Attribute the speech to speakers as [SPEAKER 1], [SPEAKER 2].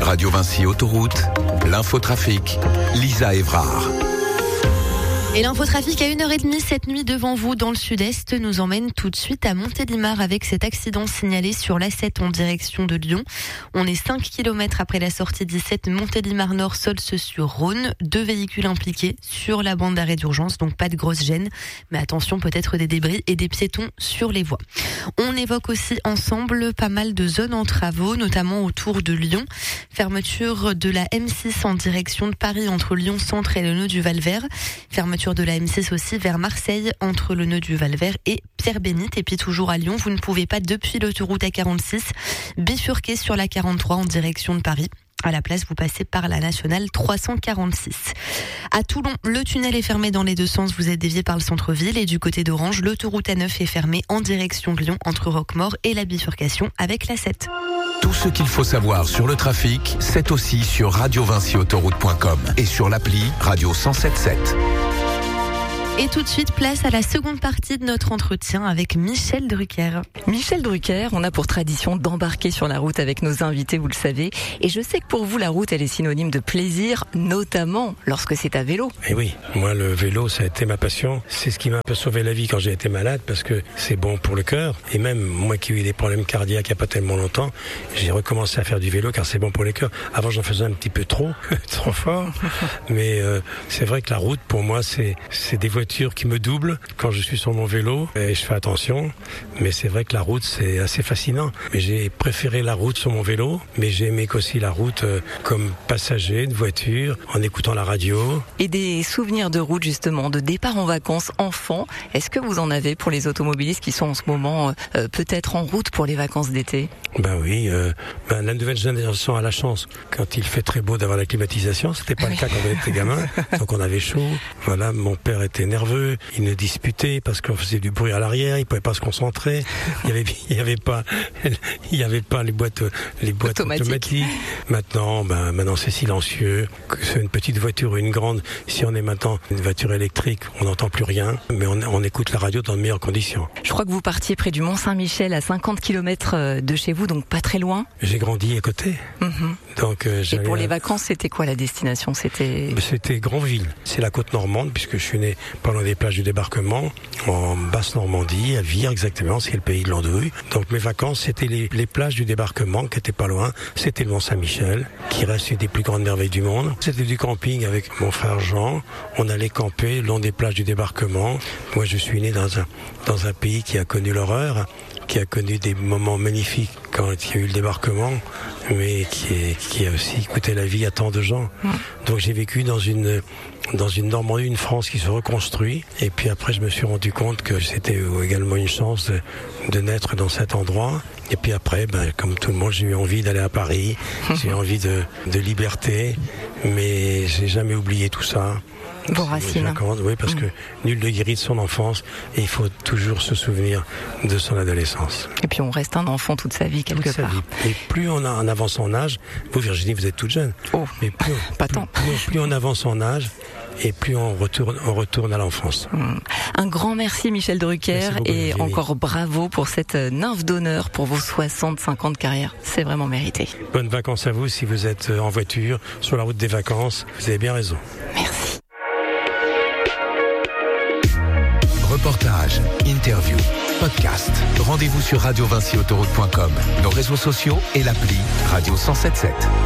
[SPEAKER 1] Radio Vinci Autoroute, l'infotrafic, Lisa Évrard.
[SPEAKER 2] Et l'infotrafic à 1h30 cette nuit devant vous dans le sud-est nous emmène tout de suite à Montélimar avec cet accident signalé sur l'A7 en direction de Lyon. On est 5 km après la sortie 17 Montélimar Nord Saulce-sur-Rhône. 2 véhicules impliqués sur la bande d'arrêt d'urgence, donc pas de grosse gêne. Mais attention, peut-être des débris et des piétons sur les voies. On évoque aussi ensemble pas mal de zones en travaux, notamment autour de Lyon. Fermeture de la M6 en direction de Paris entre Lyon Centre et le nœud du Val-Vert. Fermeture de la M6 aussi vers Marseille entre le nœud du Val-Vert et Pierre-Bénite. Et puis toujours à Lyon, vous ne pouvez pas depuis l'autoroute A46 bifurquer sur la 43 en direction de Paris. À la place, vous passez par la nationale 346. À Toulon, le tunnel est fermé dans les deux sens. Vous êtes dévié par le centre-ville. Et du côté d'Orange, l'autoroute A9 est fermée en direction de Lyon entre Roquemaure et la bifurcation avec la 7.
[SPEAKER 1] Tout ce qu'il faut savoir sur le trafic, c'est aussi sur radiovinciautoroute.com et sur l'appli Radio 107.7.
[SPEAKER 2] Et tout de suite, place à la seconde partie de notre entretien avec Michel Drucker.
[SPEAKER 3] Michel Drucker, on a pour tradition d'embarquer sur la route avec nos invités, vous le savez. Et je sais que pour vous, la route, elle est synonyme de plaisir, notamment lorsque c'est à vélo.
[SPEAKER 4] Et oui, moi, le vélo, ça a été ma passion. C'est ce qui m'a un peu sauvé la vie quand j'ai été malade, parce que c'est bon pour le cœur. Et même moi qui ai eu des problèmes cardiaques il n'y a pas tellement longtemps, j'ai recommencé à faire du vélo car c'est bon pour les cœurs. Avant, j'en faisais un petit peu trop, trop fort. Mais c'est vrai que la route, pour moi, c'est des voitures qui me doublent quand je suis sur mon vélo et je fais attention, mais c'est vrai que la route c'est assez fascinant. Mais j'ai préféré la route sur mon vélo, mais j'ai aimé aussi la route comme passager de voiture en écoutant la radio.
[SPEAKER 3] Et des souvenirs de route justement, de départ en vacances enfant, est-ce que vous en avez pour les automobilistes qui sont en ce moment peut-être en route pour les vacances d'été?
[SPEAKER 4] Ben oui, la nouvelle génération a la chance quand il fait très beau d'avoir la climatisation. C'était pas le cas quand on était gamin, donc on avait chaud. Voilà, mon père était nerveux, il nous disputait parce qu'on faisait du bruit à l'arrière, il pouvait pas se concentrer. Il y avait pas les boîtes automatiques. Maintenant c'est silencieux. Que c'est une petite voiture ou une grande, si on est maintenant une voiture électrique, on n'entend plus rien, mais on écoute la radio dans de meilleures conditions.
[SPEAKER 3] Je crois que vous partiez près du Mont-Saint-Michel à 50 km de chez vous, donc pas très loin.
[SPEAKER 4] J'ai grandi à côté. Donc,
[SPEAKER 3] et pour les vacances, c'était quoi la destination? C'était
[SPEAKER 4] Granville. C'est la côte normande, puisque je suis né pas loin des plages du débarquement, en Basse-Normandie, à Vire exactement, c'est le pays de l'andouille. Donc mes vacances, c'était les plages du débarquement, qui étaient pas loin. C'était le Mont-Saint-Michel, qui reste une des plus grandes merveilles du monde. C'était du camping avec mon frère Jean. On allait camper le long des plages du débarquement. Moi, je suis né dans un pays qui a connu l'horreur, qui a connu des moments magnifiques quand il y a eu le débarquement, mais qui a aussi coûté la vie à tant de gens. Donc j'ai vécu dans une Normandie, une France qui se reconstruit. Et puis après, je me suis rendu compte que c'était également une chance de naître dans cet endroit. Et puis après, comme tout le monde, j'ai eu envie d'aller à Paris. J'ai envie de liberté, mais j'ai jamais oublié tout ça.
[SPEAKER 3] Vos racines.
[SPEAKER 4] Oui, parce que nul ne guérit de son enfance et il faut toujours se souvenir de son adolescence.
[SPEAKER 3] Et puis on reste un enfant toute sa vie quelque part.
[SPEAKER 4] Et plus on avance en âge, vous Virginie, vous êtes toute jeune. Mais plus on avance en âge, et plus on retourne à l'enfance.
[SPEAKER 3] Un grand merci Michel Drucker et encore bravo pour cette nymphe d'honneur pour vos 65 ans de carrière. C'est vraiment mérité.
[SPEAKER 4] Bonnes vacances à vous si vous êtes en voiture, sur la route des vacances. Vous avez bien raison.
[SPEAKER 3] Merci.
[SPEAKER 1] Reportages, interviews, podcasts. Rendez-vous sur radiovinciautoroute.com, nos réseaux sociaux et l'appli Radio 107.7.